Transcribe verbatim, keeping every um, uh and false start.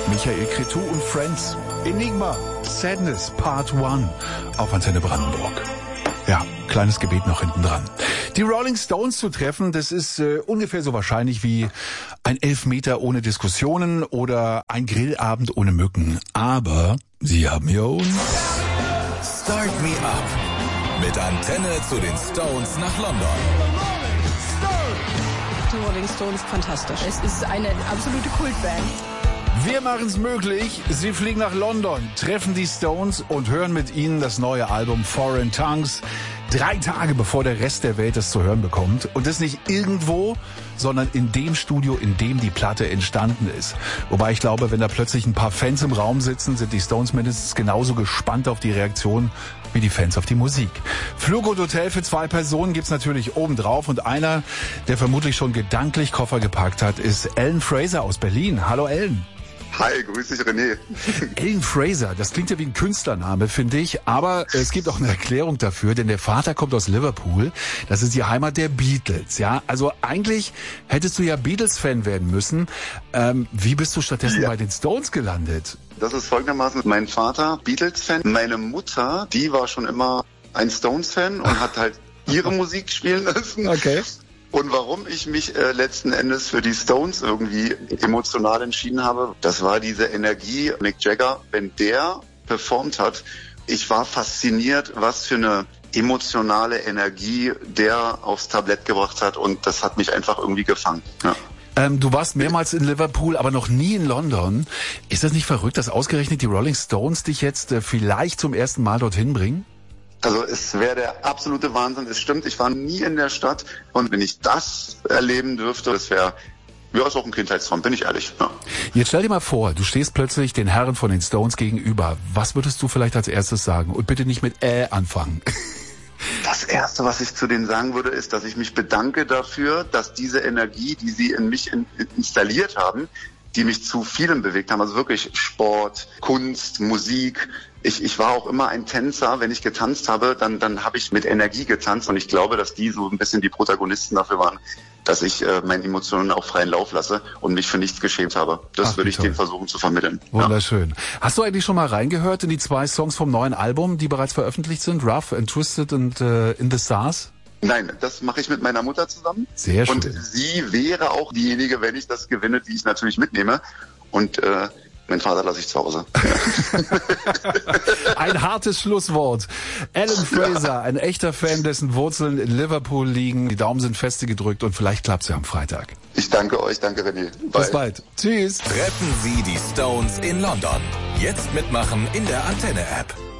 Michael Cretu und Friends. Enigma, Sadness, Part eins auf Antenne Brandenburg. Ja, kleines Gebet noch hinten dran. Die Rolling Stones zu treffen, das ist äh, ungefähr so wahrscheinlich wie ein Elfmeter ohne Diskussionen oder ein Grillabend ohne Mücken. Aber sie haben ja uns... Start Me Up mit Antenne zu den Stones nach London. Die Rolling Stones, fantastisch. Es ist eine absolute Kultband. Wir machen es möglich. Sie fliegen nach London, treffen die Stones und hören mit ihnen das neue Album Foreign Tongues. Drei Tage bevor der Rest der Welt es zu hören bekommt. Und das nicht irgendwo, sondern in dem Studio, in dem die Platte entstanden ist. Wobei ich glaube, wenn da plötzlich ein paar Fans im Raum sitzen, sind die Stones mindestens genauso gespannt auf die Reaktion wie die Fans auf die Musik. Flug und Hotel für zwei Personen gibt's natürlich obendrauf. Und einer, der vermutlich schon gedanklich Koffer gepackt hat, ist Alan Fraser aus Berlin. Hallo Alan. Hi, grüß dich René. Alan Fraser, das klingt ja wie ein Künstlername, finde ich, aber es gibt auch eine Erklärung dafür, denn der Vater kommt aus Liverpool, das ist die Heimat der Beatles, ja, also eigentlich hättest du ja Beatles-Fan werden müssen, ähm, wie bist du stattdessen ja. bei den Stones gelandet? Das ist folgendermaßen, mein Vater Beatles-Fan, meine Mutter, die war schon immer ein Stones-Fan und hat halt ihre Musik spielen lassen. Okay. Und warum ich mich äh, letzten Endes für die Stones irgendwie emotional entschieden habe, das war diese Energie. Mick Jagger, wenn der performt hat, ich war fasziniert, was für eine emotionale Energie der aufs Tablett gebracht hat und das hat mich einfach irgendwie gefangen. Ja. Ähm, du warst mehrmals in Liverpool, aber noch nie in London. Ist das nicht verrückt, dass ausgerechnet die Rolling Stones dich jetzt äh, vielleicht zum ersten Mal dorthin bringen? Also es wäre der absolute Wahnsinn. Es stimmt, ich war nie in der Stadt und wenn ich das erleben dürfte, das wäre ja, ist auch ein Kindheitstraum, bin ich ehrlich. Ja. Jetzt stell dir mal vor, du stehst plötzlich den Herren von den Stones gegenüber. Was würdest du vielleicht als erstes sagen? Und bitte nicht mit äh anfangen. Das Erste, was ich zu denen sagen würde, ist, dass ich mich bedanke dafür, dass diese Energie, die sie in mich in, installiert haben, die mich zu vielem bewegt haben, also wirklich Sport, Kunst, Musik. Ich, ich war auch immer ein Tänzer. Wenn ich getanzt habe, dann, dann habe ich mit Energie getanzt und ich glaube, dass die so ein bisschen die Protagonisten dafür waren, dass ich äh, meinen Emotionen auch freien Lauf lasse und mich für nichts geschämt habe. Das Ach, würde ich toll. denen versuchen zu vermitteln. Wunderschön. Ja. Hast du eigentlich schon mal reingehört in die zwei Songs vom neuen Album, die bereits veröffentlicht sind? Rough and Twisted und äh, In the Stars? Nein, das mache ich mit meiner Mutter zusammen. Sehr schön. Und sie wäre auch diejenige, wenn ich das gewinne, die ich natürlich mitnehme. Und äh, mein Vater lasse ich zu Hause. Ein hartes Schlusswort. Alan Fraser, ja. ein echter Fan, dessen Wurzeln in Liverpool liegen. Die Daumen sind feste gedrückt und vielleicht klappt's ja am Freitag. Ich danke euch, danke René. Bye. Bis bald. Tschüss. Treffen Sie die Stones in London. Jetzt mitmachen in der Antenne-App.